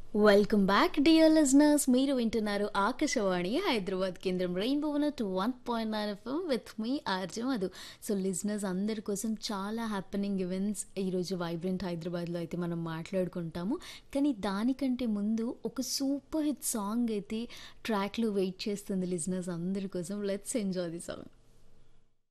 Welcome back dear listeners. మీరు వింటున్నారు ఆకాశవాణి హైదరాబాద్ కేంద్రం rainbow 101.9 FM with me RJ Madhu. So listeners అందరి కోసం చాలా హ్యాపెనింగ్ ఈవెంట్స్ ఈరోజు వైబ్రెంట్ హైదరాబాద్లో అయితే మనం మాట్లాడుకుంటాము. కానీ దానికంటే ముందు ఒక సూపర్ హిట్ సాంగ్ అయితే ట్రాక్లో వెయిట్ చేస్తుంది లిజనర్స్ అందరి కోసం. Let's enjoy the song.